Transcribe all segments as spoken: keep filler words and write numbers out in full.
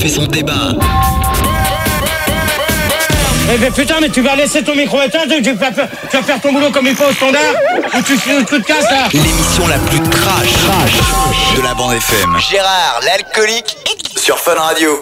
fait son débat. Eh ben putain, mais tu vas laisser ton micro éteint, tu vas faire, tu vas faire ton boulot comme il faut au standard, ou tu, tu te casses là. L'émission la plus trash, trash de la bande F M. Gérard, l'alcoolique, sur Fun Radio.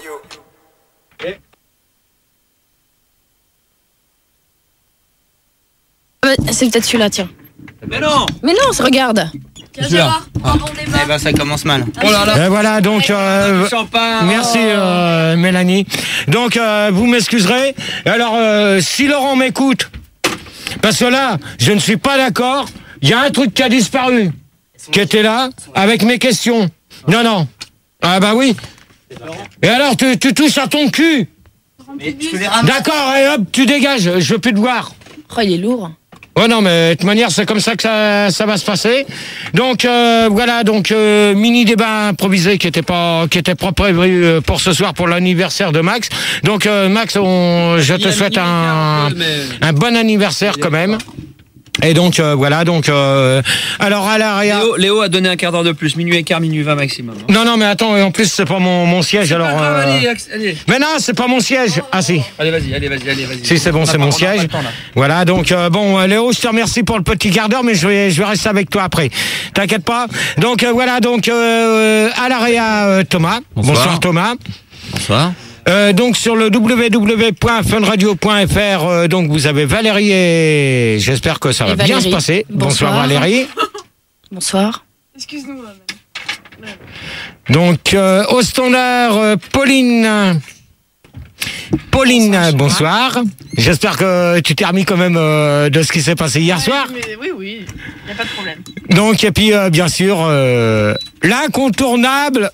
C'est peut-être celui-là, tiens. Mais non. Mais non, se regarde. Tiens, Gérard, ah. un bon débat. Eh ben, ça commence mal. Oh là là. Et voilà, donc... Euh, champagne. Merci, euh, Mélanie. Donc, euh, vous m'excuserez. Alors, euh, si Laurent m'écoute, parce que là, je ne suis pas d'accord, il y a un truc qui a disparu, qui était là, avec mes questions. Non, non. Ah bah oui. Et alors, tu, tu touches à ton cul. Mais je peux les ramener. D'accord, et hop, tu dégages, je veux plus te voir. Oh, il est lourd. Oh non, mais de toute manière, c'est comme ça que ça, ça va se passer. Donc euh, voilà, donc euh, mini débat improvisé qui était pas, qui était pas prévu pour ce soir pour l'anniversaire de Max. Donc euh, Max, on, je te souhaite un, un bon anniversaire quand même. Et donc euh, voilà, donc euh, alors à l'arrière. Léo, Léo a donné un quart d'heure de plus, minuit et quart, minuit vingt maximum. Hein. Non non, mais attends, en plus c'est pas mon, mon siège alors. Grave, euh... allez, allez. Mais non, c'est pas mon siège. Ah si. Allez, vas-y, allez, vas-y, allez, vas-y. Si c'est bon, c'est mon siège. Temps, voilà, donc euh, bon, Léo, je te remercie pour le petit quart d'heure, mais je vais, je vais rester avec toi après. T'inquiète pas. Donc euh, voilà, donc euh, à l'arrière, euh, Thomas. Bonsoir. Bonsoir Thomas. Bonsoir. Euh, donc sur le w w w point fun radio point f r, euh, donc vous avez Valérie et j'espère que ça va bien se passer. Bonsoir, Bonsoir Valérie. Bonsoir. Excuse-nous. Même. Donc euh, au standard, euh, Pauline. Pauline, bonsoir. bonsoir. J'espère que tu t'es remis quand même euh, de ce qui s'est passé hier ouais, soir. Mais, oui, oui, il n'y a pas de problème. Donc et puis euh, bien sûr euh, l'incontournable.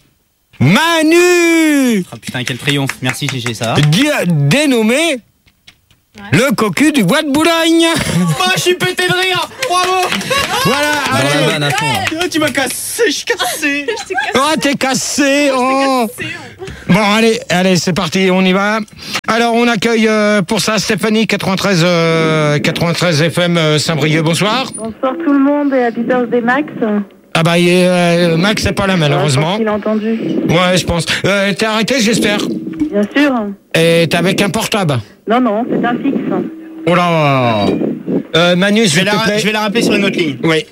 Manu! Oh putain, quel triomphe. Merci Gégé, ça va. Dénommé ouais. Le cocu du bois de Boulogne. Oh, je suis pété de rire. Bravo. Voilà, allez. Banane à fond, ouais. Oh, tu m'as cassé, je suis cassé. Oh, t'es cassé. Oh. Cassé, oh. Bon, allez, allez, c'est parti, on y va. Alors, on accueille euh, pour ça Stéphanie, quatre-vingt-treize, euh, quatre-vingt-treize F M euh, Saint-Brieuc. Bonsoir. Bonsoir tout le monde et Happy Birthday Max. Ah bah euh, Max c'est pas là malheureusement. Ouais, il a entendu. Ouais je pense. Euh, t'es arrêté j'espère. Bien sûr. Et t'es avec un portable. Non non c'est un fixe. Oh là. Euh, Manu je vais, la, je vais la rappeler sur une autre ligne. Oui.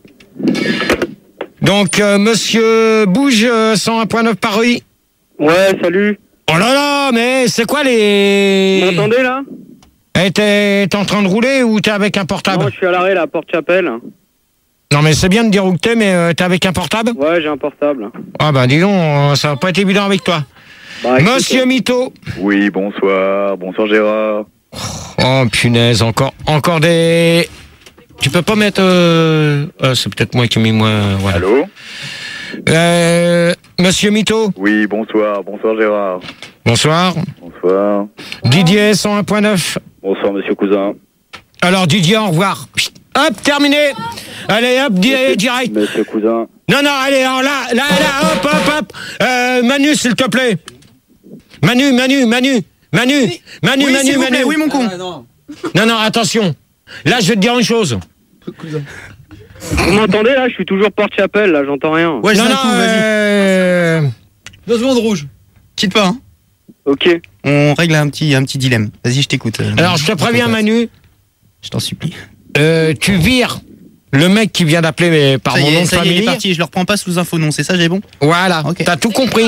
Donc euh, Monsieur Bouge euh, cent un point neuf Paris. Ouais salut. Oh là là mais c'est quoi les. Vous m'entendez là? Eh t'es, t'es en train de rouler ou t'es avec un portable? Non je suis à l'arrêt là, Porte-Chapelle. Non mais c'est bien de dire où que t'es, mais euh, t'es avec un portable? Ouais, j'ai un portable. Ah bah dis donc, ça va pas être évident avec toi. Bah, Monsieur Mito. Oui, bonsoir, bonsoir Gérard. Oh punaise, encore, encore des... Tu peux pas mettre... Euh... Euh, c'est peut-être moi qui ai mis moi... Voilà. Allô euh, Monsieur Mito. Oui, bonsoir, bonsoir Gérard. Bonsoir. Bonsoir. Didier, cent un point neuf. Bonsoir Monsieur Cousin. Alors Didier, au revoir. Hop, terminé. Allez, hop, Monsieur, direct. Monsieur Cousin. Non, non, allez, alors là, là, là, hop, hop, hop. Euh, Manu, s'il te plaît. Manu, Manu, Manu, Manu, oui. Manu, oui, Manu, Manu. Plaît, oui, mon con. Ah, non. non, non, attention. Là, je vais te dire une chose. Vous m'entendez là? Je suis toujours Porte-Chapelle, là, j'entends rien. Ouais, non, non, coup, euh... Deux secondes rouges. Quitte pas, hein. Ok. On règle un petit, un petit dilemme. Vas-y, je t'écoute. Euh, alors, je te préviens, Manu. Je t'en supplie. Euh, tu vires le mec qui vient d'appeler mais par ça mon y est, nom de ça famille. Y est, il est parti, je le reprends pas sous infonom, c'est ça, j'ai bon? Voilà, okay. T'as tout compris.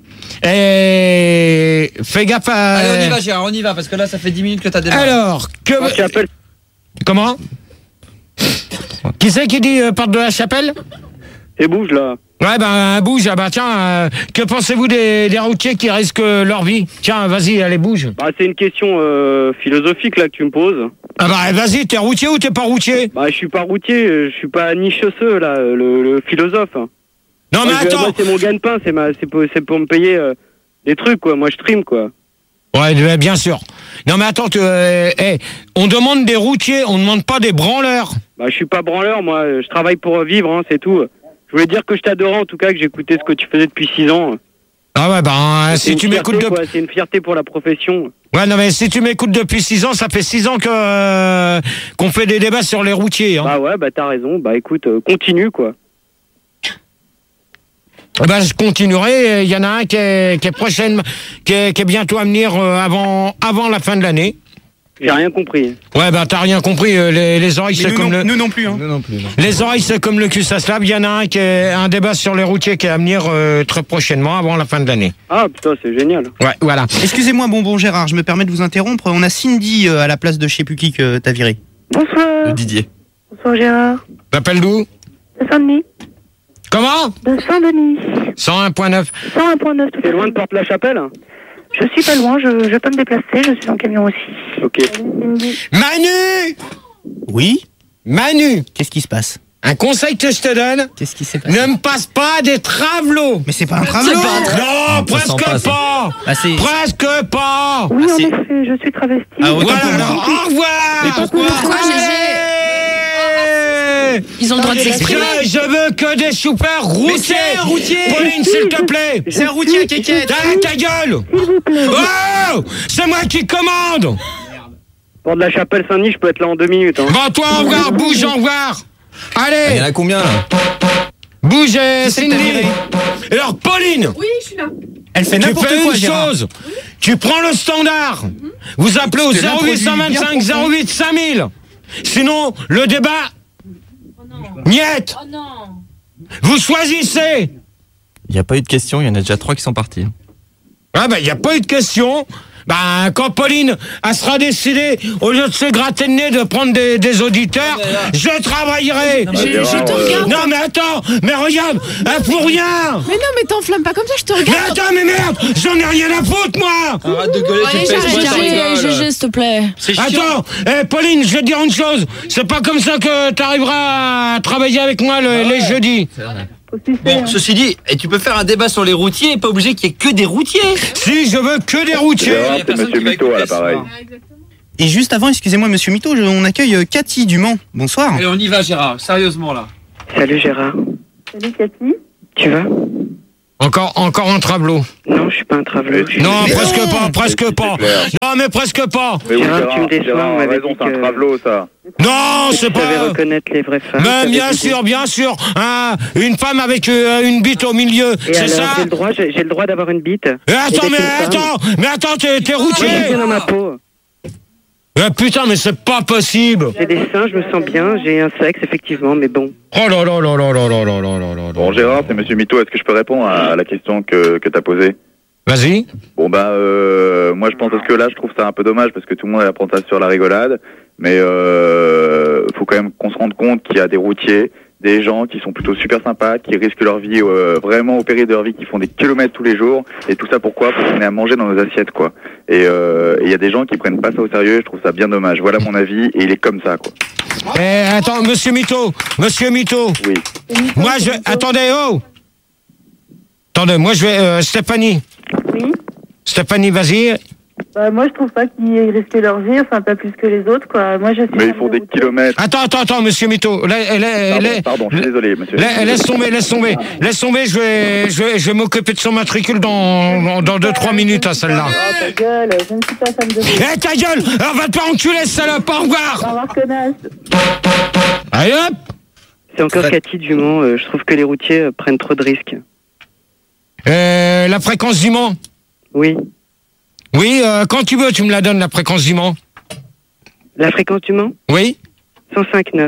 Et fais gaffe à... Allez, on y va, Gérard, on y va, parce que là, ça fait dix minutes que t'as démarré. Alors, que... Porte-Chapelle. Comment? Qui c'est qui dit euh, porte de la chapelle? Et bouge là. Ouais, ben bouge, ah bah tiens, euh, que pensez-vous des, des routiers qui risquent leur vie? Tiens, vas-y, allez, bouge. Bah, c'est une question euh, philosophique là que tu me poses. Ah bah vas-y, t'es routier ou t'es pas routier? Bah, je suis pas routier, je suis pas ni chausseux là, le, le philosophe. Non moi, mais je, attends. moi, c'est mon gagne-pain, c'est ma, c'est pour, c'est pour me payer euh, des trucs quoi. Moi, je stream quoi. Ouais, bien sûr. Non mais attends, tu, euh, hey, on demande des routiers, on demande pas des branleurs. Bah, je suis pas branleur, moi. Je travaille pour vivre, hein, c'est tout. Je voulais dire que je t'adorais en tout cas, que j'écoutais ce que tu faisais depuis six ans. Ah ouais, bah si tu m'écoutes de... depuis... C'est une fierté pour la profession. Ouais, non mais si tu m'écoutes depuis six ans, ça fait six ans que euh, qu'on fait des débats sur les routiers. Hein. Bah ouais, bah t'as raison. Bah écoute, euh, continue quoi. Eh ben, je continuerai. Il y en a un qui est, qui est prochaine, qui est, qui est bientôt à venir euh, avant, avant la fin de l'année. J'ai rien compris. Ouais, ben t'as rien compris. euh, Les, les oreilles, Mais c'est nous, comme non, le. nous non plus. Hein. Nous non plus. Non. Les oreilles, c'est comme le cul, ça se lave. Il y en a un qui est un débat sur les routiers qui est à venir euh, très prochainement, avant la fin de l'année. Ah putain, c'est génial. Ouais, voilà. Excusez-moi, bonbon Gérard, je me permets de vous interrompre. On a Cindy euh, à la place de je sais plus qui que t'as viré. Bonsoir. De Didier. Bonsoir Gérard. T'appelles d'où? De Saint-Denis. Comment? De Saint-Denis. cent un virgule neuf. cent un virgule neuf. tout à T'es loin fait. de Porte-la-Chapelle? Je suis pas loin, je, je peux me déplacer, je suis en camion aussi. Ok. Cindy. Manu! Oui. Manu! Qu'est-ce qui se passe? Un conseil que je te donne, Qu'est-ce qui s'est passé? ne me passe pas des travelots! Mais c'est pas un travelot. Non, Ça presque sent pas, ça. pas! Bah, c'est- Presque pas! Oui, Ah, en c'est- effet, je suis travestie. Ah, autant Voilà, pour moi. alors, au revoir! Mais pourquoi? Pourquoi, Allez Ils ont le droit de s'exprimer. Je, je veux que des super routiers! c'est un routier. Pauline, s'il te plaît! C'est un routier à kékette. Ta, ta gueule! S'il vous plaît. Oh! C'est moi qui commande! Porte-la-Chapelle Saint-Denis, je peux être là en deux minutes. Hein. Bon, toi, au revoir, bouge, au revoir! Ah, il y Allez! en a combien là? Bouge, euh, Qui c'est que t'as Cindy! viré Et alors, Pauline! Oui, je suis là. Elle fait Tu n'importe fais quoi, une Gérard. chose, tu prends le standard, vous appelez au Je te zéro huit l'introduis bien vingt-cinq pour zéro huit cinq mille. Sinon, le débat, niet, Oh non. vous choisissez. Il n'y a pas eu de questions, il y en a déjà trois qui sont partis. Ah ben, il n'y a pas eu de question. Ben, quand Pauline, elle sera décidée, au lieu de se gratter le nez, de prendre des, des auditeurs, je travaillerai. Je, je te regarde. Non mais attends, mais regarde, elle fout rien. Mais non, mais t'enflammes pas comme ça, je te Mais regarde. attends, mais merde, j'en ai rien à foutre, moi. Arrête de gueuler, Allez, tu fais j'arrête, exprès, ça j'arrête, rigole. G G, s'il te plaît. C'est chiant. Attends, eh, Pauline, je vais te dire une chose. C'est pas comme ça que t'arriveras à travailler avec moi le- les jeudis. Aussi, c'est, Bon, hein. ceci dit, et tu peux faire un débat sur les routiers et pas obligé qu'il y ait que des routiers. Si je veux que des routiers. Gérard, y a c'est personne Monsieur qui va Mito à écouter l'appareil. Et juste avant, excusez-moi, monsieur Mito, je- on accueille euh, Cathy du Mans. Bonsoir. Allez, on y va, Gérard, sérieusement là. Salut Gérard. Salut Cathy. Tu vas? Encore, encore un tableau. Non, je suis pas un travelot. je suis- Non, Mais presque non. pas, presque pas. clair. Non, mais presque pas. Mais oui, Gérard, Gérard, tu me déçois, Gérard on a m'avait raison, dit c'est un que- travelot, ça. Non, c'est Tu savais pas. reconnaître les vraies femmes. Mais t'avais bien dit- sûr, bien sûr. Hein, une femme avec euh, une bite au milieu, Et c'est alors, ça. j'ai le droit, j'ai j'ai le droit d'avoir une bite. Eh, attends, d'être mais une femme. attends, mais attends, t'es t'es J'ai routier. bien dans ma peau. Eh, putain, mais c'est pas possible. J'ai des seins, je me sens bien, j'ai un sexe, effectivement, mais bon. Oh là là là là là là là là là là. Bon, Gérard, c'est Monsieur Mito. Est-ce que je peux répondre à la question que, que t'as posée? Vas-y. Bon, bah, euh, moi, je pense que là, je trouve ça un peu dommage parce que tout le monde apprend ça sur la rigolade. Mais euh, faut quand même qu'on se rende compte qu'il y a des routiers, des gens qui sont plutôt super sympas, qui risquent leur vie euh, vraiment au péril de leur vie, qui font des kilomètres tous les jours. Et tout ça pourquoi? Pour qu'on ait à manger dans nos assiettes, quoi. Et euh, il y a des gens qui prennent pas ça au sérieux. Je trouve ça bien dommage. Voilà mon avis. Et il est comme ça, quoi. Eh, attends, monsieur Mito, monsieur Mito. Oui. Moi, je. Attendez, oh. Attendez, moi, je vais. euh, Stéphanie. Oui. Stéphanie, vas-y. Bah, moi, je trouve pas qu'ils risquent leur vie, enfin, pas plus que les autres, quoi. Moi, je suis Mais ils font des kilomètres. Attends, attends, attends, monsieur Mito. La- la- la- Pardon, la- pardon, je suis désolé, monsieur. la- Laisse tomber, laisse tomber. Laisse tomber, je vais, je vais, je vais m'occuper de son matricule dans, dans, dans deux trois minutes, à celle-là. Ah, ta gueule, je ne suis pas femme de vie. Eh, ta gueule! On va te faire enculer, salope! Au revoir! Au revoir, connasse. Allez, hop! C'est encore Cathy du Mans, euh, je trouve que les routiers euh, prennent trop de risques. Euh, la fréquence du Mans. Oui. Oui, euh, quand tu veux, tu me la donnes, la fréquence du Mans. La fréquence du Mans? Oui? cent cinq neuf.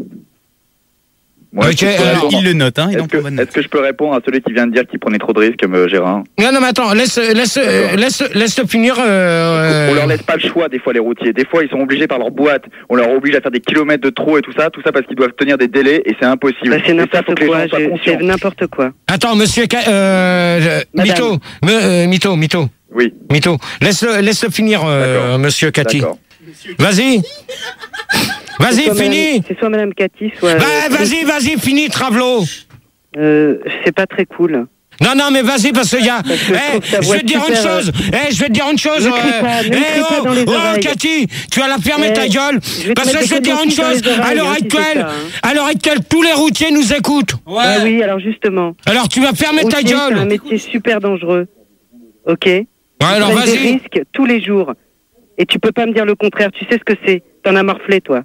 Moi, Ok, est-ce que je peux alors, répondre- Il le note, hein, il Est-ce en que, prend bonne note. est-ce que je peux répondre à celui qui vient de dire qu'il prenait trop de risques, comme euh, Gérard? Non, non, mais attends, laisse, laisse, euh, laisse, laisse finir. Euh, On leur laisse pas le choix, des fois, les routiers. Des fois, ils sont obligés par leur boîte. On leur oblige à faire des kilomètres de trop et tout ça. Tout ça parce qu'ils doivent tenir des délais et c'est impossible. Bah, c'est Et ça, faut n'importe que les quoi, gens soient je- conscients. c'est n'importe quoi. Attends, monsieur, Ca- euh, Madame. Mito, me- euh, Mito, Mito, Oui, Mito, laisse-le, laisse-le finir, euh, D'accord. monsieur Cathy. d'accord. Vas-y, vas-y, Soit finis. madame- C'est soit Madame Cathy, soit... Bah, euh, vas-y, vas-y, finis, Travelo. Euh, c'est pas très cool. Non, non, mais vas-y, parce qu'il y a. Parce que je Eh, trouve sa je voix vais te dire une super, chose. Eh, je vais te dire une chose. Ne crie pas, ne eh, crie pas oh, dans les oh, oreilles. Cathy, tu vas la fermer Eh, ta gueule. je vais te Parce mettre que des je vais te dire une cotons-tiges dans chose. les oreilles, À l'heure hein, si c'est actuelle, ça, hein. à l'heure actuelle, tous les routiers nous écoutent. Ouais. Ah oui, alors justement. Alors tu vas fermer ta Routier, c'est un gueule. métier super dangereux. Ok? Ouais, alors Ils prennent des vas-y. risques tous les jours. Et tu peux pas me dire le contraire. Tu sais ce que c'est. T'en as morflé, toi.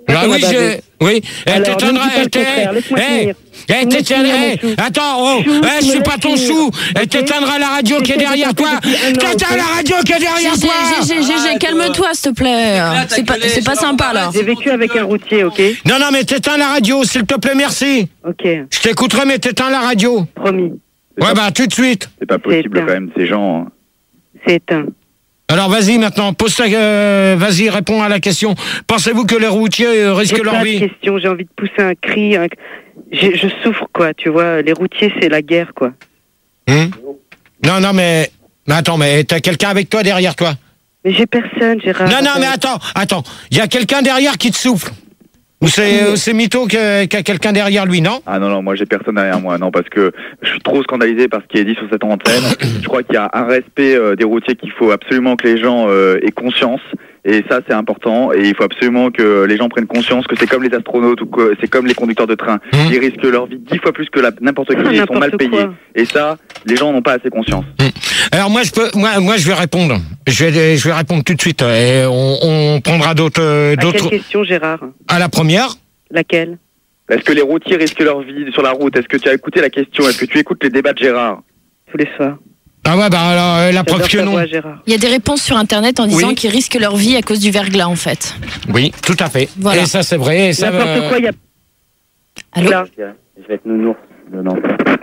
Ah oui, Attends, j'ai... Oui, elle Alors, t'éteindra... ne me dis pas elle le contraire, laisse-moi finir. Eh, Laisse-moi t'éteindra... finir, eh, mon chou. attends, oh, Chou, eh, tu je me suis pas laisses ton finir, chou. ok? Elle t'éteindra la radio qui est J'essaie de derrière toi. t'entendre depuis un an, T'éteins ok? la radio qui est derrière Gégé, toi. Gégé, Gégé, calme-toi, s'il te plaît. C'est pas, c'est pas sympa, là. J'ai vécu avec un routier, ok? Non, non, mais t'éteins la radio, s'il te plaît, merci. Ok, Je t'écouterai, mais t'éteins la radio. promis. Ouais, bah, tout de suite. C'est pas possible C'est quand même, ces gens. hein. C'est éteint. Alors, vas-y, maintenant, pose ta... euh, vas-y, réponds à la question. Pensez-vous que les routiers euh, risquent J'ai leur pas de vie? question, j'ai envie de pousser un cri. un- Je, je souffre, quoi, tu vois. Les routiers, c'est la guerre, quoi. Hum Non, non, mais... Mais attends, mais t'as quelqu'un avec toi derrière toi? Mais j'ai personne, Gérard. Non, non, mais attends, attends. Il y a quelqu'un derrière qui te souffle. Ou c'est euh, c'est Mytho qui a, qui a quelqu'un derrière lui, non? Ah non, non, moi j'ai personne derrière moi, non, parce que je suis trop scandalisé par ce qui est dit sur cette antenne. Je crois qu'il y a un respect euh, des routiers qu'il faut absolument que les gens euh, aient conscience. Et ça, c'est important. Et il faut absolument que les gens prennent conscience que c'est comme les astronautes ou que c'est comme les conducteurs de train. Mmh. Ils risquent leur vie dix fois plus que la- n'importe qui. Ils sont N'importe mal payés. quoi. Et ça, les gens n'ont pas assez conscience. Alors moi je peux, moi, moi je vais répondre. Je vais, je vais répondre tout de suite. Et on, on prendra d'autres, euh, À quelle d'autres. question, Gérard? À la première. Laquelle? Est-ce que les routiers risquent leur vie sur la route? Est-ce que tu as écouté la question? Est-ce que tu écoutes les débats de Gérard? Tous les soirs. Ah ouais, bah alors euh, la preuve J'adore que ta non. voix, Gérard. Il y a des réponses sur Internet en disant Oui. qu'ils risquent leur vie à cause du verglas, en fait. Oui, tout à fait. Voilà. Et ça c'est vrai. Et ça, N'importe euh, quoi, il y a... Allô? Là. Je vais être nounours de Nantes.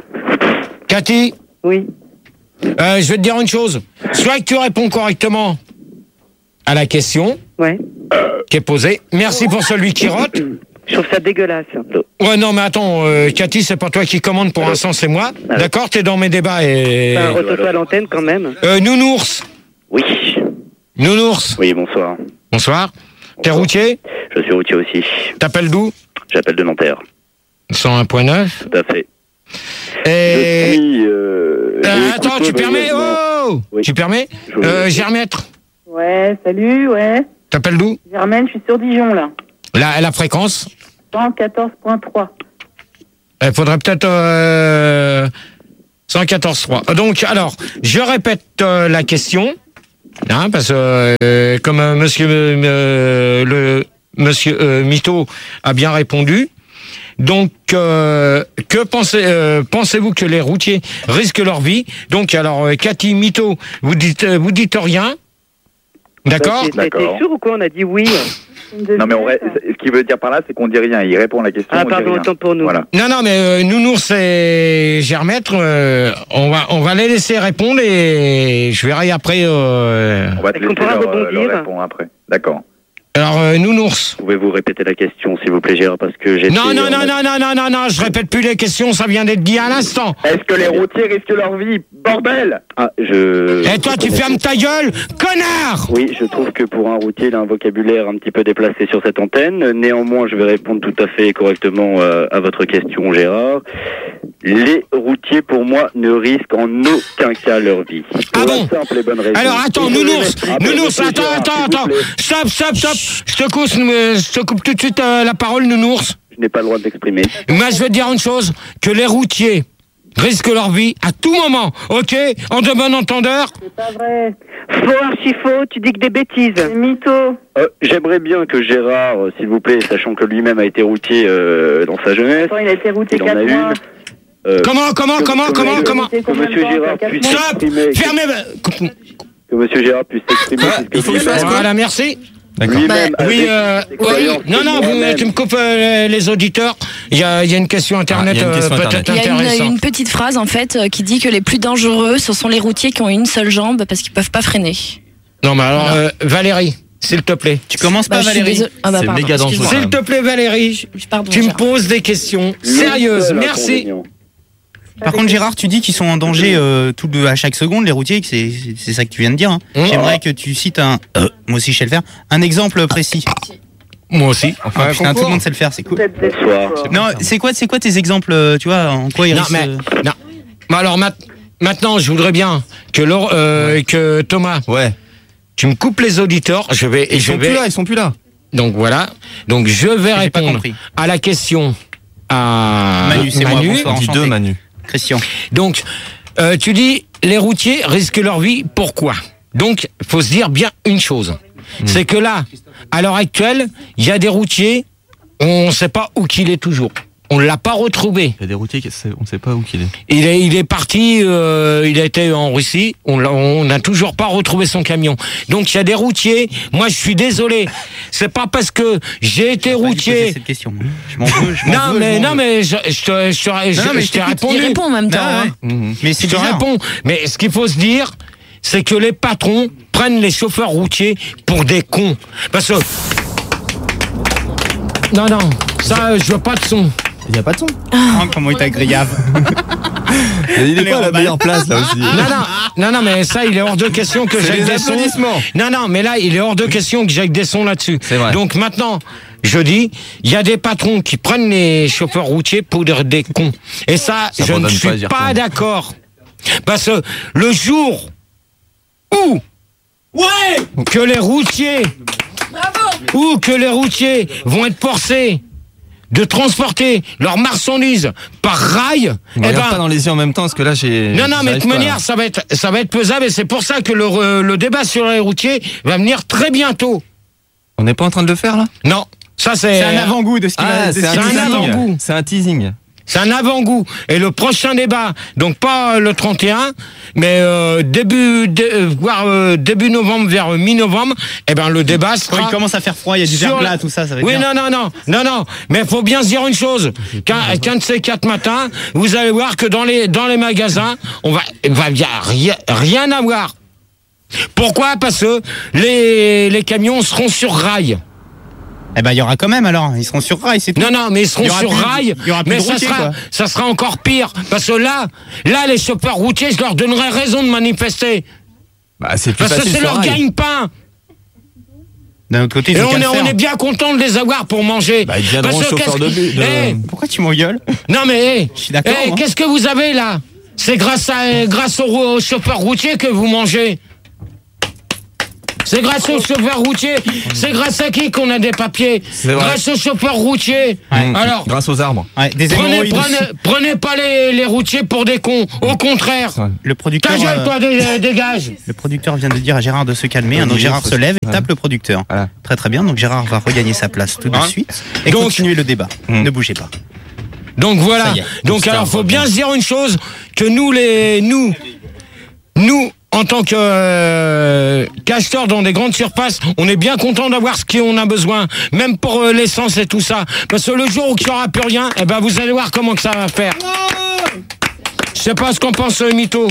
Cathy, Oui. euh, je vais te dire une chose. Soit que tu réponds correctement à la question Ouais. qui est posée. Merci pour celui qui rote. Je trouve ça dégueulasse. Ouais, non, mais attends, euh, Cathy, c'est pas toi qui commande pour l'instant, c'est moi. D'accord, t'es dans mes débats et. Enfin, retourne-toi à l'antenne, quand même. Euh, Nounours. Oui. Nounours. Oui, bonsoir. Bonsoir. T'es routier? Je suis routier aussi. T'appelles d'où? J'appelle de Nanterre. cent un point neuf. Tout à fait. Et... Je suis, euh, Euh, j'ai attends, écouté tu permets? brièvement- Oh Oui. Tu permets? Je vous Euh, écoute. Germètre. Ouais, salut, ouais. T'appelles d'où? Germaine, je suis sur Dijon, là. La, la fréquence? cent quatorze point trois. Il faudrait peut-être euh, cent quatorze point trois. Donc, alors, je répète euh, la question, hein, parce que euh, comme euh, monsieur, euh, le, monsieur euh, Mytho a bien répondu, donc, euh, que pensez, euh, pensez-vous que les routiers risquent leur vie? Donc, alors, euh, Cathy, Mytho, vous dites, euh, vous dites rien, d'accord? T'es- T'es t'es sûr ou quoi? On a dit oui. Non, mais on ré- ce qu'il veut dire par là, c'est qu'on dit rien. Il répond à la question. Ah, on dit pardon, rien. autant pour nous. Voilà. Non, non, mais euh, Nounours et Germètre, euh, on va, on va les laisser répondre et je verrai après. Euh... On va te Est-ce qu'on laisser pourra leur, rebondir leur répondre après. D'accord. Alors, euh, Nounours. Pouvez-vous répéter la question, s'il vous plaît, Gérard, parce que j'ai... Non, non, non, non, non, non, non, non, je répète plus les questions, ça vient d'être dit à l'instant. Est-ce que les routiers risquent leur vie? Bordel! Ah, je... Et toi, tu fermes ta gueule, connard! Oui, je trouve que pour un routier, il a un vocabulaire un petit peu déplacé sur cette antenne. Néanmoins, je vais répondre tout à fait correctement euh, à votre question, Gérard. Les routiers, pour moi, ne risquent en aucun cas leur vie. Pour Ah la bon? simple et bonne raison. Alors, attends, Et je vais Nounours, m'expliquer, Nounours, monsieur attends, Gérard, attends, s'il vous attends. plaît. Stop, stop, stop. Je te coupe, euh, je te coupe tout de suite euh, la parole, Nounours. Je n'ai pas le droit de m'exprimer. Moi, je vais te dire une chose, que les routiers risquent leur vie à tout moment, ok? En de bon entendeur? C'est pas vrai. Faux, archi faux, tu dis que des bêtises. C'est mytho. Euh, J'aimerais bien que Gérard, euh, s'il vous plaît, sachant que lui-même a été routier euh, dans sa jeunesse, Attends, il a été routé il en quatre a mois. une. euh, Comment, comment, que- comment, que comment, monsieur- comment? Que monsieur Gérard puisse Stop! s'exprimer. Fermez. Que monsieur Gérard puisse s'exprimer. Quoi puisque Il faut que je fasse lui-même- quoi Voilà, merci. D'accord. Lui-même, Oui, avec euh, ses oui, croyances non, et non, vous, moi-même. tu me coupes euh, les auditeurs. Il y a, il y a une question internet, Ah, il y a une question euh, peut-être Internet. Il y a une, intéressante. une petite phrase en fait euh, qui dit que les plus dangereux, ce sont les routiers qui ont une seule jambe parce qu'ils peuvent pas freiner. Non, mais alors, euh, Valérie, s'il te plaît. Tu commences Bah, pas, je suis Valérie? désolée. Ah bah, C'est pardon, méga dangereux. excuse-moi. S'il te plaît, Valérie, Je- Pardon, tu me Gérard. poses des questions Le sérieuses. seul Merci. inconvénient. Par contre, Gérard, tu dis qu'ils sont en danger euh, tout le- à chaque seconde, les routiers, que c'est c'est- c'est ça que tu viens de dire. Hein. Mmh. J'aimerais que tu cites un. euh, moi aussi, je sais le faire. Un exemple précis. Moi aussi. Enfin, Ouais, putain, tout concours. le monde sait le faire, c'est cool. Vous êtes des Bonsoir. forts. Non, c'est quoi, c'est quoi tes exemples, euh, tu vois, en quoi ils Non, risquent, mais, euh, non. Mais alors, mat- maintenant, je voudrais bien que, Laure- euh, que Thomas, Ouais. tu me coupes les auditeurs. Je vais, et Ils je sont vais. plus là, ils sont plus là. Donc voilà. Donc je vais J'ai pas répondre compris. à la question à Manu, c'est moi, bonsoir. On dit enchanté. deux, Manu. Christian. Donc, euh, tu dis, les routiers risquent leur vie, pourquoi? Donc, faut se dire bien une chose. C'est que là, à l'heure actuelle, il y a des routiers on ne sait pas où qu'il est toujours. On ne l'a pas retrouvé. Il y a des routiers, qui- on ne sait pas où qu'il est. Il est, il est parti, euh, il a été en Russie, on l'a- on n'a toujours pas retrouvé son camion. Donc il y a des routiers, moi je suis désolé, c'est pas parce que j'ai été routier... cette question. Je m'en veux, je m'en Non veux, mais, je m'en non veux. mais je, je te, je te- Non, je- non, mais je je t'ai t'écoute. répondu. Il répond en même temps. Ah, ouais. hein. Mais Je c'est te bizarre. réponds, mais ce qu'il faut se dire, c'est que les patrons prennent les chauffeurs routiers pour des cons. Parce que... Non, non, ça, je veux pas de son. Il n'y a pas de son. Oh, comment il t'agriave. Il est Allez, pas à la Romain. meilleure place là aussi. Non, non, non, non, mais ça, il est hors de question que C'est j'aille les des sons. applaudissements. Non, non, mais là, il est hors de question que j'aille des sons là-dessus. C'est vrai. Donc maintenant, je dis, il y a des patrons qui prennent les chauffeurs routiers pour des cons. Et ça, Ça je ne pardonne pas à suis dire pas con. d'accord. Parce que le jour où Ouais que les routiers, ou que les routiers vont être forcés de transporter leurs marchandises par rail, On eh regarde ben, pas dans les yeux en même temps parce que là j'ai. non, non, mais de j'arrive toute pas, manière, là. ça va être, ça va être pesable et c'est pour ça que le, re- le débat sur les routiers va venir très bientôt. On n'est pas en train de le faire là. Non, ça c'est. C'est un avant-goût de ce qu'il Ah, va c'est c'est un, un teasing. avant-goût. C'est un teasing. C'est un avant-goût. Et le prochain débat, donc pas le trente et un, mais euh, début, dé- euh, voire euh, début novembre vers euh, mi-novembre, eh ben le débat Quand sera. il commence à faire froid, il y a du sur- verglas, tout ça, ça va être Oui, bien. non, non, non, non, non. Mais il faut bien se dire une chose. Qu'un, qu'un de ces quatre matins, vous allez voir que dans les dans les magasins, on va, il va y a rien, rien à voir. Pourquoi? Parce que les les camions seront sur rail. Eh ben, il y aura quand même alors. Ils seront sur rail, c'est tout. Non, non, mais ils seront Il y aura sur plus- rail. il y aura plus mais de ça routiers, sera, quoi. ça sera encore pire. Parce que là, là, les chauffeurs routiers, je leur donnerais raison de manifester. Bah c'est plus Parce que facile c'est sur leur rail. gagne-pain. D'un autre côté, ils Et ont on qu'à est, le on faire. est bien content de les avoir pour manger. Bah ils deviendront Parce que chauffeurs de qu'est-ce que- bus. de- Eh, Pourquoi tu m'engueules? non mais, eh, Je suis d'accord, eh, moi. qu'est-ce que vous avez là? C'est grâce à, grâce aux, aux chauffeurs routiers que vous mangez. C'est grâce aux chauffeurs routiers. C'est grâce à qui qu'on a des papiers? C'est vrai. Grâce aux chauffeurs routiers. Mmh. Alors, Grâce aux arbres. Ouais, des prenez, hémorroïdes prenez, aussi. prenez pas les, les routiers pour des cons. Au contraire. Le producteur, Ta gueule, euh, toi, dé- dégage. le producteur vient de dire à Gérard de se calmer. Ouais, hein, donc Gérard, Gérard se faut- lève et ouais. tape le producteur. Voilà. Très très bien. Donc Gérard va regagner sa place tout de Hein suite et Donc- continuer le débat. Mm. Ne bougez pas. Donc voilà. Ça y est. Donc Ça alors, va faut bien. bien se dire une chose, que nous, les, nous, nous, en tant que euh, cacheteurs dans des grandes surfaces, on est bien content d'avoir ce qu'on a besoin, même pour euh, l'essence et tout ça. Parce que le jour où il n'y aura plus rien, eh ben vous allez voir comment que ça va faire. Je sais pas ce qu'en pense euh, Mito.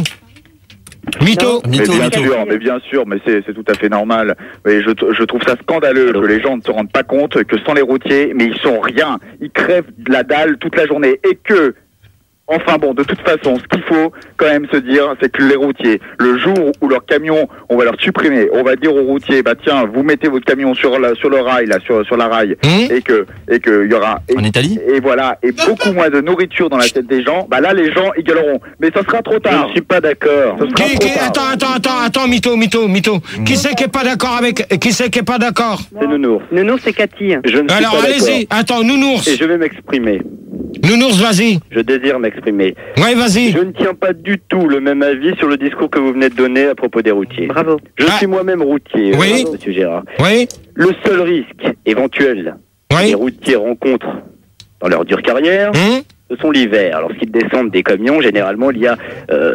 Mito. Mais Mytho, bien mytho. sûr, mais bien sûr, mais c'est c'est tout à fait normal. Mais je, t- je trouve ça scandaleux que les gens ne se rendent pas compte que sans les routiers, mais ils sont rien. Ils crèvent de la dalle toute la journée et que, enfin bon, de toute façon, ce qu'il faut quand même se dire, c'est que les routiers, le jour où leur camion, on va leur supprimer, on va dire aux routiers, bah tiens, vous mettez votre camion sur la, sur le rail, là, sur, sur la rail, Mmh. et que, et que il y aura, et, En Italie. et voilà, et beaucoup moins de nourriture dans la tête des gens, bah là, les gens, ils gueuleront. Mais ça sera trop tard. Je ne suis pas d'accord. Ça sera Qui, trop qui- tard. attends, attends, attends, attends, Mito, Mito, Mito. Qui c'est qui est pas d'accord avec, qui c'est qui est pas d'accord? C'est Nounours. Nounours, c'est Cathy. Je ne suis Alors pas allez-y. d'accord. Attends, Nounours. Et je vais m'exprimer. Nounours, vas-y. Je désire m'exprimer. Ouais, vas-y. Je ne tiens pas du tout le même avis sur le discours que vous venez de donner à propos des routiers. Bravo. Je Ah. suis moi-même routier, Oui. euh, monsieur Gérard. Oui, Le seul risque éventuel que oui. les routiers rencontrent dans leur dure carrière, Hum ce sont l'hiver. Lorsqu'ils descendent des camions, généralement, il y a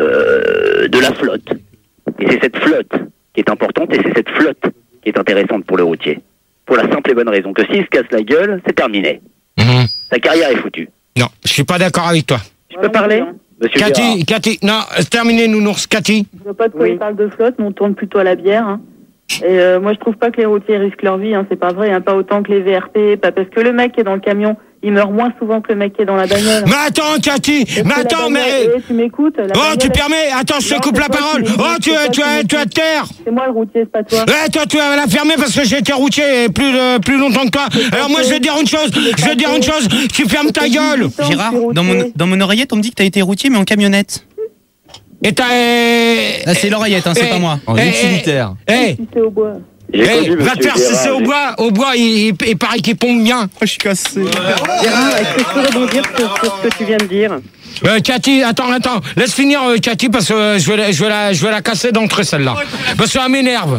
euh, de la flotte. Et c'est cette flotte qui est importante et c'est cette flotte qui est intéressante pour le routier. Pour la simple et bonne raison que s'il se casse la gueule, c'est terminé. Hum. Sa carrière est foutue. Non, je suis pas d'accord avec toi. Je peux parler? Monsieur Gérard. Cathy, Cathy, non, c'est terminé, Nounours. Cathy. Je vois pas de quoi Oui. il parle de flotte, mais on tourne plutôt à la bière. hein. Et euh, moi, je trouve pas que les routiers risquent leur vie. Hein, c'est pas vrai. Hein, pas autant que les V R P. Pas parce que le mec qui est dans le camion, il meurt moins souvent que le mec qui est dans la bagnole. Mais attends, Cathy, Parce mais que la attends, bagnole- mais. eh, tu m'écoutes. la Oh, bagnole, tu elle- permets. Attends, je te Non, coupe c'est la toi parole. qui Oh, m'écoutes, tu, c'est toi tu, qui tu, tu vas te m'écoutes. taire. C'est moi le routier, c'est pas toi. Eh, toi, tu vas la fermer parce que j'ai été routier et plus, euh, plus longtemps que toi. Alors moi, je vais te dire une chose. Je vais te dire une chose. Tu fermes ta gueule. Gérard, dans mon, dans mon oreillette, on me dit que t'as été routier, mais en camionnette. Et t'as. eh, Ah, c'est l'oreillette, hein, c'est eh, pas moi. En eh, utilitaire. Eh, Si c'est au bois. J'ai eh, connu va te monsieur faire Gérard, cesser au j'ai- bois. Au bois, il, il, il paraît qu'il pompe bien. Oh, je suis cassé. Gérard, est-ce que je peux rebondir sur, sur ce que tu viens de dire? Euh, Cathy, attends, attends. Laisse finir euh, Cathy parce que euh, je vais, la- je vais la, je vais la casser d'entrée celle-là. Parce qu'elle m'énerve.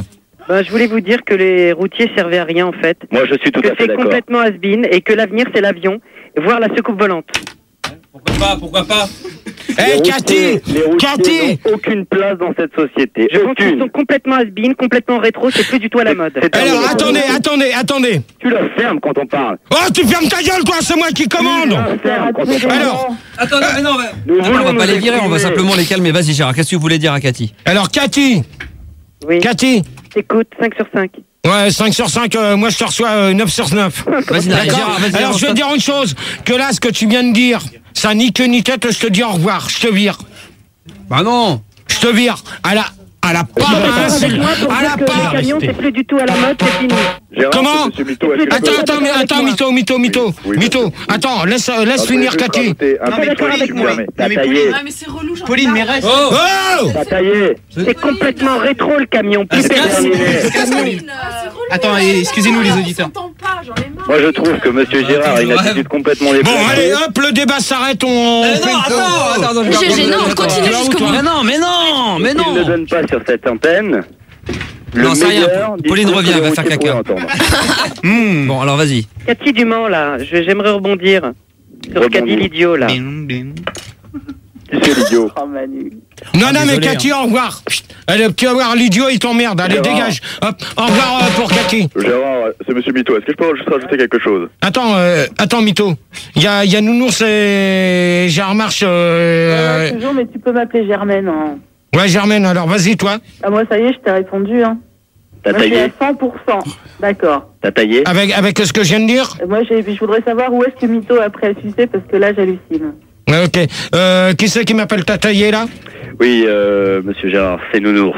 Ben, je voulais vous dire que les routiers servaient à rien en fait. Moi, je suis tout que à fait c'est d'accord. complètement has-been et que l'avenir c'est l'avion, voire la soucoupe volante. Pourquoi pas, pourquoi pas? Eh, Cathy, Les routiers Cathy, n'ont aucune place dans cette société. Je pense qu'ils Aucune. sont complètement has-been, complètement rétro, c'est plus du tout à la mode. C'est un- alors attendez, attendez, attendez. Tu la fermes quand on parle. Oh, tu fermes ta gueule, quoi, c'est moi qui commande. Tu la fermes quand on parle. Alors, Attendez, mais non, mais... Nous Non, on voulons va pas nous les virer, on va exprimer. simplement les calmer. Vas-y, Gérard, qu'est-ce que vous voulez dire à Cathy? alors Cathy, Oui, Cathy. t'écoutes, cinq sur cinq. Ouais, cinq sur cinq, euh, moi je te reçois euh, neuf sur neuf. Vas-y, D'accord. Gérard, vas-y. Alors je vais te dire une chose, que là, ce que tu viens de dire, ça ni queue ni tête, je te dis au revoir, je te vire. Bah non. Je te vire. À la, à la part Avec moi pour à dire la que part. les camions c'est plus du tout à la mode, c'est fini. Gérard, Comment c'est Monsieur Mito, est-ce que je Attends, peux- attends, mais attends, mytho, mytho, mytho, Oui, mytho. oui. Attends, laisse, euh, laisse Ah, je finir voulais juste Cathy. rajouter un Non, petit mais truc, avec si tu me moi. permets. Non, mais taillé. Pauline, Ouais, mais c'est relou, j'en ai Pauline, mais marre. reste. Oh Oh T'as taillé. C'est complètement rétro le camion, plus se casse. terminé. Ah, c'est relou, Attends, là, et excusez-nous, les on auditeurs. s'entend pas, j'en ai marre. Moi, je trouve que Monsieur Gérard a une Ouais. attitude complètement Bon, déplacée. allez, hop, le débat s'arrête, on... Eh fait non, une pause. attends, attends, attends, je vais G G, non, reprendre. continue Tu vas où, jusqu'au toi bout. Mais non, mais non, mais Il ne non. donne pas sur cette antenne. Le Non, c'est rien. meilleur Pauline discours revient, que elle va les faire routiers caca. pourraient entendre. Hmm. Bon, alors vas-y. Cathy Dumont, là, je- j'aimerais rebondir sur ce qu'a dit Rebondis. l'idiot, là. Bing, bing. Qui c'est l'idiot? Oh, Manu. Non, non, mais désolé, Cathy, au revoir. Chut. Allez, tu vas voir, l'idiot, il t'emmerde. Allez, Gérard. dégage. Hop, au revoir euh, pour Cathy. Gérard, c'est Monsieur Mito, est-ce que je peux juste rajouter quelque chose? Attends, euh, attends, mytho. Il y a, il y a Nounours et Gérard Marche. Euh, Ouais, toujours, mais tu peux m'appeler Germaine. Hein. Ouais, Germaine, alors vas-y, toi. Ah, moi, ça y est, je t'ai répondu. Hein. T'as Moi, je suis à taillé? cent pour cent. D'accord. T'as taillé? Avec, avec ce que je viens de dire. Et moi, j'ai- je voudrais savoir où est-ce que Mito a pris à sucer, parce que là, j'hallucine. Ouais, ok. Euh, qui c'est qui m'appelle Tataillé, là? Oui, euh, Monsieur Gérard, c'est Nounours.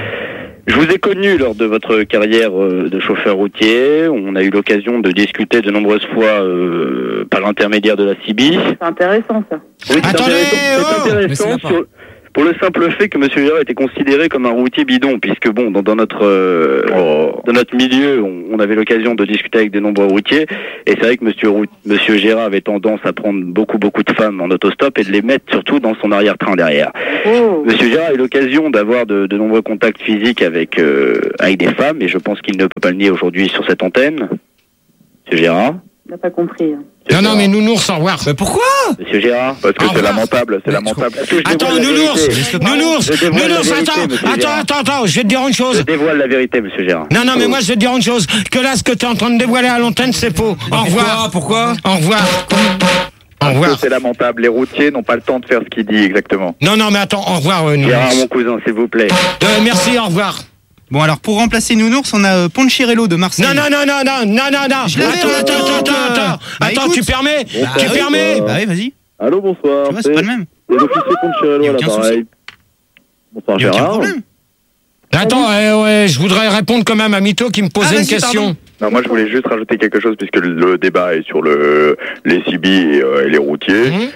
Je vous ai connu lors de votre carrière euh, de chauffeur routier. On a eu l'occasion de discuter de nombreuses fois euh, par l'intermédiaire de la C B. C'est intéressant, ça. Oui, c'est Attendez, intéressant, c'est oh Mais c'est intéressant pas. sur- pour le simple fait que Monsieur Gérard était considéré comme un routier bidon, puisque bon, dans, dans notre euh, Oh. dans notre milieu, on, on avait l'occasion de discuter avec de nombreux routiers, et c'est vrai que Monsieur Rou- Monsieur Gérard avait tendance à prendre beaucoup beaucoup de femmes en autostop et de les mettre surtout dans son arrière-train derrière. Oh. Monsieur Gérard a eu l'occasion d'avoir de, de nombreux contacts physiques avec euh, avec des femmes, et je pense qu'il ne peut pas le nier aujourd'hui sur cette antenne. Monsieur Gérard. On n'a pas compris. Hein. Non, non, mais Nounours, au revoir. Mais pourquoi? Monsieur Gérard. Parce que Au c'est revoir. lamentable, c'est Mais lamentable. Est-ce que je Attends, dévoile la Nounours, vérité Nounours, Je dévoile la Nounours, vérité, attends, Monsieur attends, Gérard. attends, attends, je vais te dire une Je chose. dévoile la vérité, Monsieur Gérard. Non, non, mais moi, je vais te dire une chose. Que là, ce que tu es en train de dévoiler à l'antenne, c'est faux. Au revoir. Pourquoi? Au revoir. Au Parce que revoir. c'est lamentable, les routiers n'ont pas le temps de faire ce qu'il dit exactement. Non, non, mais attends, au revoir, euh, Gérard, Nounours. mon cousin, s'il vous plaît. Euh, merci, au revoir. Bon, alors, pour remplacer Nounours, on a euh, Poncherello de Marseille. Non, non, non, non, non, non, non, non. Je l'avais, Attends, euh, attends, attends, donc, attends, euh, attends. bah, Attends, écoute. tu permets? Bah, Tu oui, permets? Bah oui, vas-y. Allô, bonsoir. Tu vois, c'est pas le même. C'est l'officier Y Poncherello a à aucun l'appareil. Bonsoir, Y a aucun Gérard. problème. Attends, euh, ouais, je voudrais répondre quand même à Mito qui me posait Ah, une vas-y, question. pardon. Non, moi je voulais juste rajouter quelque chose puisque le débat est sur le les C B et, euh, et les routiers. Mhm.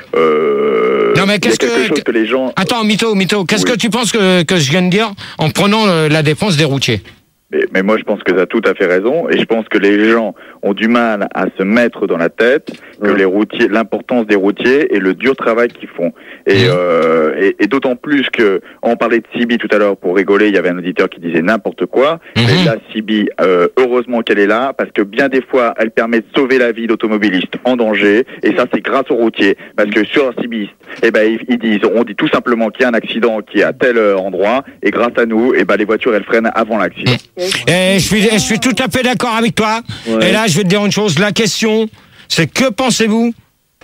Euh, Non, mais il y a qu'est-ce quelque que- chose que les gens. Attends, Mito, Mito, qu'est-ce Oui. que tu penses que, que je viens de dire en prenant euh, la défense des routiers? Mais, mais moi je pense que tu as tout à fait raison et je pense que les gens ont du mal à se mettre dans la tête que Ouais. les routiers, l'importance des routiers et le dur travail qu'ils font. Et, Mhm. euh, et, et d'autant plus que on parlait de C B tout à l'heure pour rigoler, il y avait un auditeur qui disait n'importe quoi. Mhm. Mais la C B, euh, heureusement qu'elle est là parce que bien des fois elle permet de sauver la vie d'automobilistes en danger et ça c'est grâce aux routiers parce que sur la C B, eh ben ils, ils disent, on dit tout simplement qu'il y a un accident qui est à tel euh, endroit et grâce à nous, eh ben les voitures elles freinent avant l'accident. Et je suis, je suis tout à fait d'accord avec toi. Ouais. Et là, je vais te dire une chose. La question, c'est que pensez-vous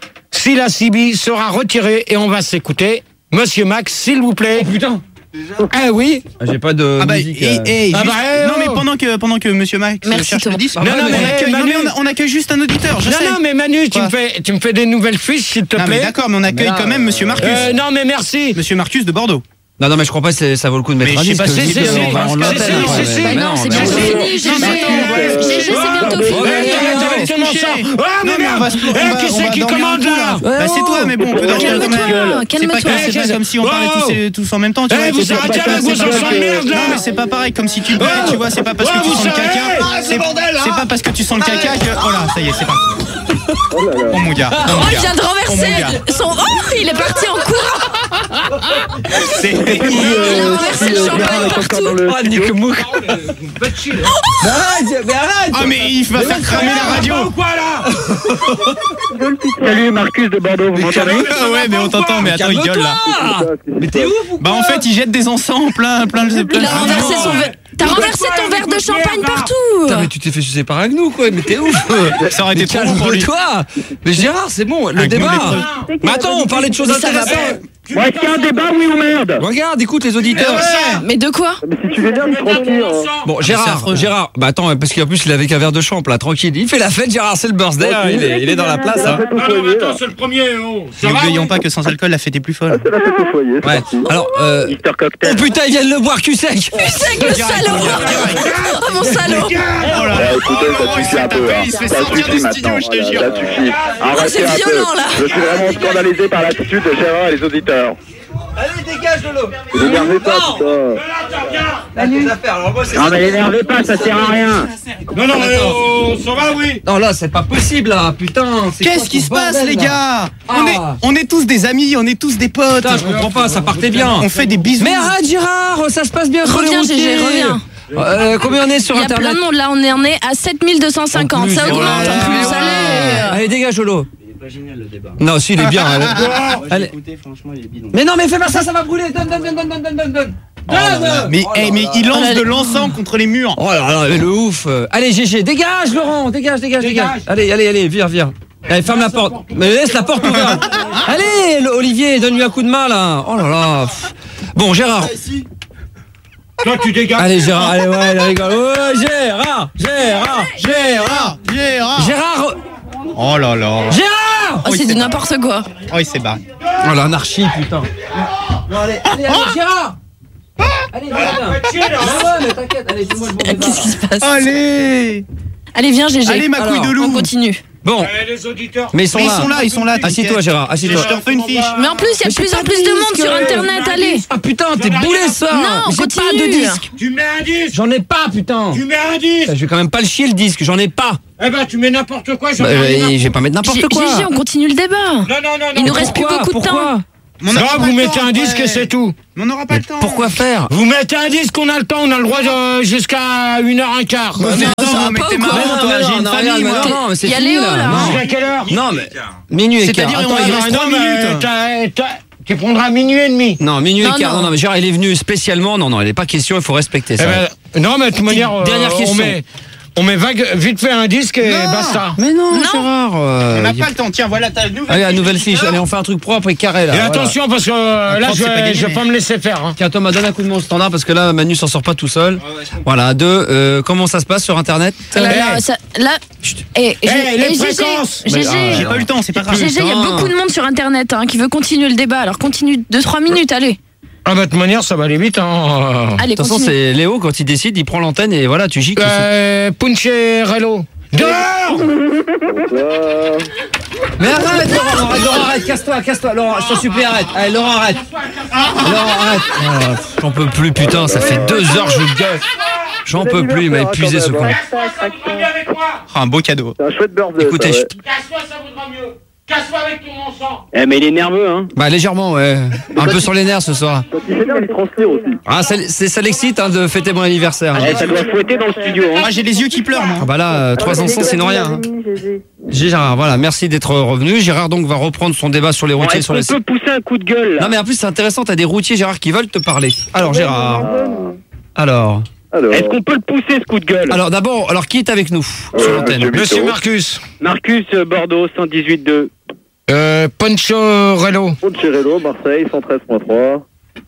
si la C B sera retirée et on va s'écouter Monsieur Max, s'il vous plaît. Oh putain. Ah oui. Ah, j'ai pas de Ah bah, musique. et, euh. et, Ah juste- bah, eh, non oh. mais pendant que pendant que Monsieur Max Merci, cherche Thomas. le disque, Non, non, on, mais, accueille, Manu- non, mais on, on accueille juste un auditeur. Je Non, sais. non, mais Manu, tu Quoi me fais, tu me fais des nouvelles fiches, s'il te Non, mais plaît. d'accord, mais on accueille Mais là, quand même euh, Monsieur Marcus. Euh, non, mais merci. Monsieur Marcus de Bordeaux. Non, non, mais je crois pas que c'est- ça vaut le coup de mettre Mais un je sais disque. pas, le si, disque, si, si, on va- on si, l'appelle, si, ouais, si, si. mais Bah non, c'est mais bientôt non. fini, G G. Non, mais attends, G G, c'est bientôt fini. Ouais, on va directement se ça. coucher. Ah, mais Non, mais on va se- merde. on va- Eh, qui on c'est va qui dormir un commande coup, là? Bah c'est toi, mais bon, on peut dormir quand Calme-toi, même. C'est pas, calme-toi. c'est pas comme si on parlait tous, et- tous en même temps, tu Eh, vois. vous c'est pas- arrêtez c'est avec pas- vos c'est pas enfants de pareil. merde, là. Non, mais c'est pas pareil, comme si tu te bats, tu vois, c'est pas parce Ouais, que tu vous sens le savez. caca. Ah, C'est c'est pas parce que tu sens le caca que. Oh là, ça y est, c'est parti. Oh là là. Oh mon gars. Oh Oh, mon il gars. vient de Oh, mon renverser gars. son. Oh, il est parti en courant. C'est. Il a renversé le champagne partout. Oh, Nick Mouk. Mais arrête, mais arrête. Ah, mais il va faire cramer la radio. Quoi là? Salut Marcus de Bordeaux, vous m'entendez? Ah ouais, mais on t'entend, mais attends, il gueule là. Mais t'es ouf ou quoi? Bah en fait, il jette des encens plein, plein de. Il a renversé son verre. T'as renversé ton verre de champagne partout. Putain, mais tu t'es fait sucer par Agnou, quoi. Mais t'es ouf. Ça aurait été trop long pour lui. Toi. Mais Gérard, c'est bon, le Agnou, débat. les Mais attends, on parlait de choses Mais ça va intéressantes. Ouais, est-ce qu'il y a un débat, oui ou merde? Regarde, écoute les auditeurs. Mais de quoi? Mais si tu veux bien, tranquille. Bon, c'est Gérard, affreux. Gérard, bah attends, parce qu'en plus il est avec un verre de champ là, tranquille. Il fait la fête, Gérard, c'est le birthday, hein, il, est, il est dans la place. Hein. Ah non, mais attends, c'est le premier. Oh. Ça va, N'oublions oui. pas que sans alcool, la fête est plus folle. C'est la fête au foyer. c'est Ouais. parti. Alors, euh, Mister Cocktail. oh putain, ils viennent le boire, cul sec. C'est que le salaud. Oh mon salaud. Oh là Ouais, écoutez, ça suffit un peu. Hein. Il se fait Ça sortir suffit du maintenant. studio, je te Voilà, jure. ça suffit. c'est Arrêtez un peu. violent, là. Je suis vraiment scandalisé par l'attitude de Gérard et les auditeurs. Allez, dégage de l'eau. Ne l'énervez pas, putain. Non mais l'énervez pas, ça sert à rien. Non, non, mais oh, ça va, oui. Non, là, c'est pas possible, là, putain. c'est quoi Qu'est-ce ce qui se passe, bordel, les là gars? On est, Ah. on est tous des amis, on est tous des potes. Putain, je comprends pas, ça partait bien. On fait des bisous. Mais arrête, Gérard, ça se passe bien sur les Reviens, routiers. Gégé, reviens. Euh, combien on est sur Il y a Internet? plein de monde là, on est, on est à sept mille deux cent cinquante. En plus, Ça augmente oh là en plus. là. Allez. Allez, dégage, Lolo. Pas génial le débat. Non, si, il est bien. Allez. Moi, j'ai Allez. écouté, franchement, il est bidon. Mais non, mais fais pas ça, ça va brûler. Donne, donne, donne, donne, donne, donne, donne. Oh là là. Mais, Oh là eh, mais là. il lance Oh là de là. l'encens contre les murs. Oh là là, mais le ouf. Allez, Gégé, dégage, Laurent. Dégage, dégage, dégage. Allez, allez, allez, viens, viens. Allez, ferme la porte. Mais laisse la porte ouverte. Allez, le- Olivier, donne-lui un coup de main, là. Oh là là. Bon, Gérard. Toi, tu dégages. Allez, Gérard, allez, ouais, allez, rigole. Ouais, Gérard, Gérard, Gérard. Gérard. Gérard. Oh là là. Gérard. Oh, c'est du n'importe quoi. Oh, il s'est barré. Oh l'anarchie, putain. Bon, allez, allez, allez, Gérard. Allez, viens, viens. Ah ouais, mais t'inquiète, allez, fais-moi le bon débat. Qu'est-ce qui se passe? Allez. Allez, viens, Gégé. Allez, ma couille Alors, de loup. On continue. Bon, Allez, les auditeurs. mais ils sont Mais ils là. sont là, ils sont là. Assieds-toi, t'inquiète. Gérard, Je assieds-toi. te refais une fiche. Mais en plus, il y a de plus en plus de monde sur Internet. Allez. Ah putain, t'es boulé ça. Non, J'ai pas continue. de disque. Tu mets un disque. J'en ai pas, putain. Tu mets un disque. Je vais quand même pas le chier le disque, j'en ai pas. Eh ben, tu mets n'importe quoi. j'en Bah, ai rien à je vais pas mettre n'importe Gé- quoi. Gégé, on continue le débat. Non, non, non, non. Il nous reste plus Pourquoi beaucoup de temps. Pourquoi Mais on Non, aura pas vous le mettez temps, un disque ouais. et c'est tout. Mais on n'aura pas le temps. Pourquoi faire? Vous mettez un disque, on a le temps, on a le droit de- jusqu'à une heure un quart. Bah, Non, non, ça va mais pas t'es ou quoi? marrant, toi. J'ai une non, famille, regarde, moi. mais non, mais c'est Il y a fini, Léo, là. là. Non. Jusqu'à quelle heure? Non, mais minuit et quart. C'est-à-dire, Attends, il il en reste reste Non, trois mais minutes. t'as- t'as- tu prendras minuit et demi. Non, minuit Non, et quart. non. Non, non, mais Gérard, il est venu spécialement. Non, non, il n'est pas question, il faut respecter Eh ça. ben, non, mais de toute manière, euh, dernière on question. met, on met vague, vite fait un disque et Non. basta. Mais non, Non. Gérard. euh, On n'a y a- pas le temps. Tiens, voilà ta nouvelle Allez, la fiche nouvelle d'auditeur. fiche. Allez, on fait un truc propre et carré là. Et voilà. attention, parce que euh, là, crois que je c'est pas vais, gagné, je vais mais- pas me laisser faire. Hein. Tiens, Thomas, donne un coup de mon standard parce que là, Manu s'en sort pas tout seul. Voilà, deux. euh, comment ça se passe sur Internet? Là, là, ça- là, et, Eh, les et Gégé, fréquences. Mais, Gégé, ah, J'ai pas eu le temps, c'est pas grave. Gégé, il y a Putain. beaucoup de monde sur Internet hein, qui veut continuer le débat. Alors continue deux trois minutes, allez. Ah, bah, de toute manière, ça va aller vite. Hein. Allez, De toute façon, continue. c'est Léo, quand il décide, il prend l'antenne et voilà, tu gicles. Euh, Puncharello. Dehors. Bonsoir. Mais arrête, Laurent, arrête, Laurent, arrête, casse-toi, casse-toi, Laurent, je t'en supplie, arrête. Allez, Laurent, arrête. Laurent, arrête. Oh, j'en peux plus, putain, ça fait deux heures, je gueule. J'en peux plus, il m'a épuisé ce con. Ah, un beau cadeau. C'est un chouette birthday. Écoutez, ça, je- ouais. Casse-toi, ça vaudra mieux. Casse-toi avec ton bon sang. Eh mais il est nerveux hein. Bah, légèrement, ouais. Un peu sur les nerfs ce soir. Quand il s'énerve, il transpire aussi. Ah, ça, c'est- ça l'excite hein, de fêter mon anniversaire. Eh, ça doit fouetter dans le studio hein. Moi, j'ai les yeux qui pleurent, moi. Ah bah là, euh, trois encens, sinon rien. hein. Gérard, voilà, merci d'être revenu. Gérard donc va reprendre son débat sur les Bon, routiers. Est-ce Sur qu'on les... peut pousser un coup de gueule là? Non mais en plus c'est intéressant, t'as des routiers Gérard qui veulent te parler. Alors Gérard, alors, Alors, Est-ce qu'on peut le pousser ce coup de gueule? alors d'abord, alors qui est avec nous sur Euh, l'antenne? monsieur Monsieur Mito. Marcus. Marcus euh, Bordeaux cent dix-huit deux. Euh, Poncharello. Poncherello, Marseille, cent treize point trois.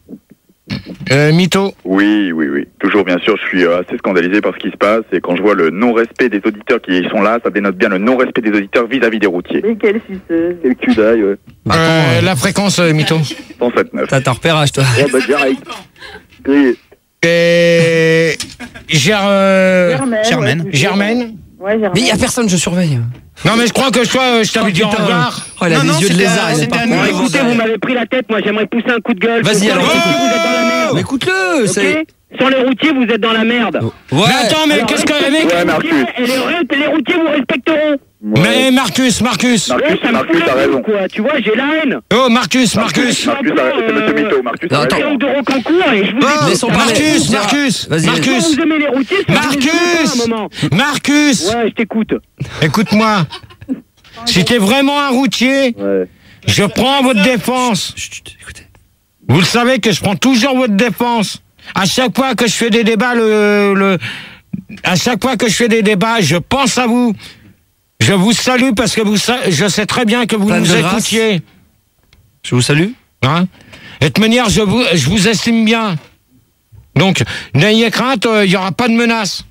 Euh, Mito. Oui, oui, oui. Toujours, bien sûr, je suis euh, assez scandalisé par ce qui se passe. Et quand je vois le non-respect des auditeurs qui sont là, ça dénote bien le non-respect des auditeurs vis-à-vis des routiers. Mais quelle suceuse. Quel cul d'ail, ouais. Bah, attends, Euh, euh, la fréquence, euh, Mito. cent sept neuf. t'as ton repérage toi. Ouais, bah, direct. Grillé. Et... Ger... euh, Germaine. Germaine. ouais, Germaine. Ouais, Germaine. Mais il y a personne, je surveille. Non, mais je crois que je, toi, je t'avais dit au putain. revoir. Oh, il a Non, des non, yeux de c'était lézard, à- il est c'était pas à con. nous. Bon, écoutez, vous m'avez pris la tête, moi j'aimerais pousser un coup de gueule. Vas-y, Sur alors. les routiers, vous êtes dans la merde. Mais écoute-le, c'est. Ok. Sur les routiers, vous êtes dans la merde. Ouais. Mais attends, mais Alors, qu'est-ce que... respectez mais- Ouais, les Marcus. routiers, et les, les routiers vous respecteront. Mais Marcus, Marcus. Marcus, ça me Marcus, fout t'as la raison. gueule, quoi. Tu vois, j'ai la haine. Oh, Marcus, Marcus. Marcus, a- c'est monsieur Mito. Marcus, a Non, attends. raison. Triangle de Rocancourt et je vous Oh, écoute. laissons parler. Marcus, Gérard. Marcus, Vas-y. Quand Marcus, vous aimez les routiers, ça vous Marcus, laisse un moment. Marcus. Ouais, je t'écoute. Écoute-moi. Si t'es vraiment un routier, Ouais. je prends votre défense. Chut, chut, écoutez. Vous le savez que je prends toujours votre défense. À chaque fois que je fais des débats, le, le, à chaque fois que je fais des débats, je pense à vous. Je vous salue parce que vous, sa- je sais très bien que vous Plein nous de grâce. écoutiez. Je vous salue. Hein? Et de toute manière, je vous, je vous estime bien. Donc, n'ayez crainte, il n'y aura pas de menace.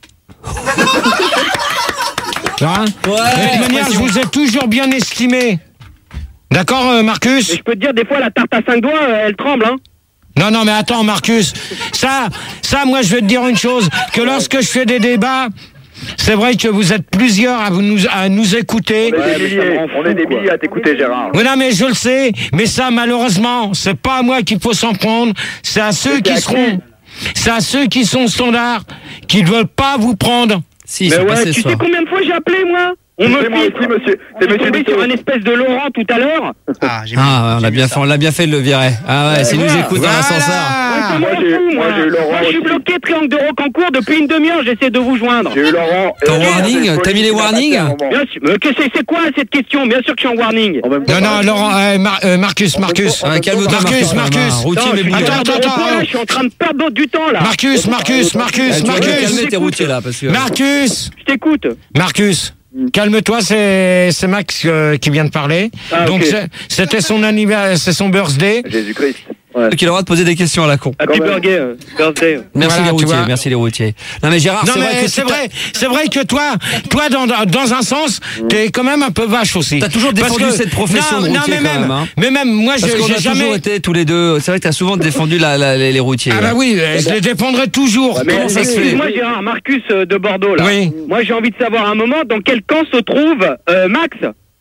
Hein? Ouais, Et de toute manière, je vous ai toujours bien estimé. D'accord, euh, Marcus? Et je peux te dire, des fois, la tarte à cinq doigts, euh, elle tremble, hein. Non, non, mais attends, Marcus. Ça, ça, moi, je vais te dire une chose. Que lorsque je fais des débats, c'est vrai que vous êtes plusieurs à, vous nous, à nous écouter. On est des milliers, on est des milliers à t'écouter, Gérard. Oui, non, mais je le sais. Mais ça, malheureusement, c'est pas à moi qu'il faut s'en prendre. C'est à ceux qui seront, c'est à ceux qui sont standards, qui ne veulent pas vous prendre. Si, Mais c'est ouais, passé tu ce sais soir. combien de fois j'ai appelé, moi? On me C'est moi filtre. aussi, monsieur. C'est J'ai monsieur tombé Mito. sur un espèce de Laurent tout à l'heure. Ah, j'ai Ah, ouais, on a bien fait, on l'a bien fait de le virer. Ah ouais, s'il nous voilà. écoute dans l'ascenseur. Voilà. Moi, j'ai- moi, j'ai eu Laurent Moi, je suis aussi. bloqué Triangle de Rocancourt depuis une demi-heure, j'essaie de vous joindre. J'ai eu Laurent. Ton et- warning, et- t'as mis les warnings à un moment. Bien sûr. Mais que c'est c'est quoi cette question? Bien sûr que je suis en warning. En même temps, Non, non, Laurent, euh, Mar- euh, Marcus, Marcus. Ah, calme-toi, Marcus, Marcus. Marcus. Routier, Non, mais je suis bouge. Attends, en attends, train de repos, attends. là, je suis en train de perdre du temps, là. Marcus, Marcus, Marcus, Eh, tu vas Marcus. calmer tes routiers là, parce que. Marcus, Je t'écoute. Marcus. Calme-toi, c'est c'est Max euh, qui vient de parler. Ah, Donc ok. c'est- c'était son anniversaire, c'est son birthday. Jésus-Christ. Ouais. Qui a le droit de poser des questions à la con. Happy Quand même. birthday, euh, birthday. Merci Voilà, les tu routiers, vois. merci les routiers. Non mais Gérard, Non c'est vrai mais que c'est tu t'as- vrai, c'est vrai que toi, toi dans, dans un sens, t'es quand même un peu vache aussi. T'as toujours Parce défendu que- cette profession non, de non, routier mais quand même, même, hein. mais même moi, Parce j'ai qu'on a j'ai toujours jamais. été tous les deux. C'est vrai que t'as souvent défendu la, la- les, les routiers. Ah ouais. bah oui, je les défendrai toujours. Mais Comment ça se fait moi Gérard, Marcus euh, de Bordeaux là. Oui. Moi j'ai envie de savoir un moment dans quel camp se trouve euh, Max.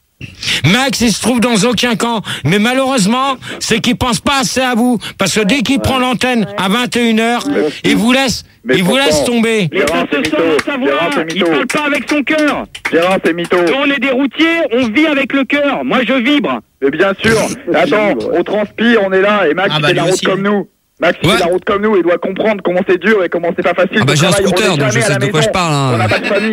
Max, il se trouve dans aucun camp. Mais malheureusement, c'est qu'il pense pas assez à vous. Parce que dès qu'il prend l'antenne à vingt et une heures, il vous laisse, Mais il vous pourtant- laisse tomber. Mais ça Gérard, se c'est sent mytho. dans sa voix. Gérard, c'est Il mytho. parle pas avec son cœur. Gérard, c'est mytho. Quand on est des routiers, on vit avec le cœur. Moi je vibre. Mais bien sûr. Attends, on transpire, on est là, et Max Ah il bah, fait la lui route aussi, comme hein. nous. Max il Ouais. fait la route comme nous, il doit comprendre comment c'est dur et comment c'est pas facile. Ah bah de j'ai un travailler. On est scooter, donc jamais je à sais la de quoi je maison. parle. hein. On n'a pas de famille.